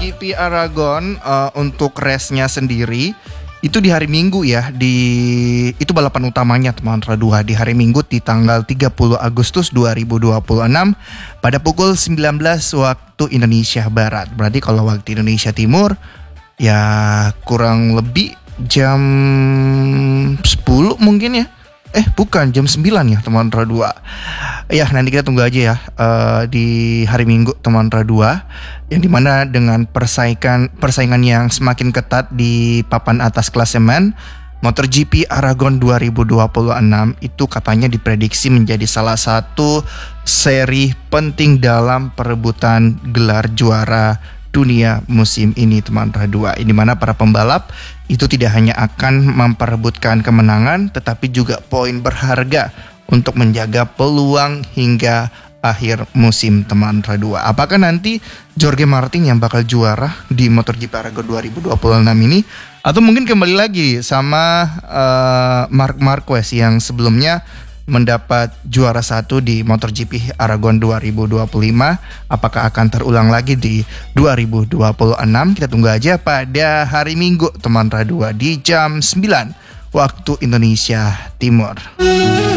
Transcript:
MotoGP Aragon untuk race-nya sendiri itu di hari Minggu ya, itu balapan utamanya teman-teman 2 di hari Minggu di tanggal 30 Agustus 2026 pada pukul 19 waktu Indonesia Barat. Berarti kalau waktu Indonesia Timur ya kurang lebih jam 10 mungkin ya. Bukan, jam 9 ya teman-teman 2. Ya nanti kita tunggu aja ya di hari Minggu teman-teman 2, yang dimana dengan persaingan yang semakin ketat di papan atas klasemen, MotoGP Aragon 2026 itu katanya diprediksi menjadi salah satu seri penting dalam perebutan gelar juara dunia musim ini teman-teman 2, di mana para pembalap itu tidak hanya akan memperebutkan kemenangan tetapi juga poin berharga untuk menjaga peluang hingga akhir musim teman-teman 2. Apakah nanti Jorge Martin yang bakal juara di MotoGP Aragon 2026 ini, atau mungkin kembali lagi sama Marc Marquez yang sebelumnya mendapat juara 1 di MotoGP Aragon 2025. Apakah akan terulang lagi di 2026? Kita tunggu aja pada hari Minggu teman-teman 2 di jam 9 waktu Indonesia Timur.